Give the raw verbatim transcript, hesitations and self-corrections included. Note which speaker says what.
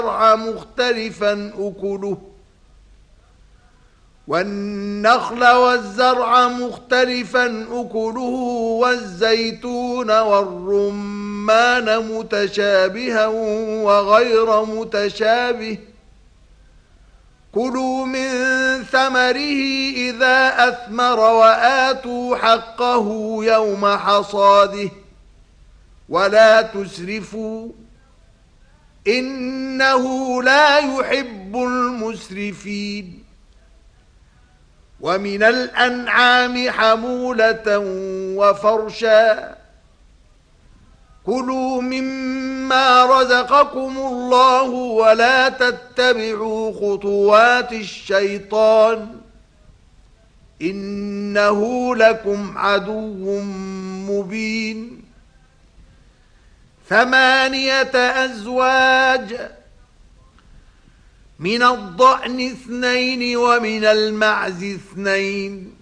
Speaker 1: مختلفا أكله والنخل والزرع مختلفا أكله والزيتون والرمان متشابها وغير متشابه كلوا من ثمره إذا أثمر وآتوا حقه يوم حصاده ولا تسرفوا إنه لا يحب المسرفين ومن الأنعام حمولة وفرشا كلوا مما رزقكم الله ولا تتبعوا خطوات الشيطان إنه لكم عدو مبين ثمانية أزواج من الضأن اثنين ومن المعز اثنين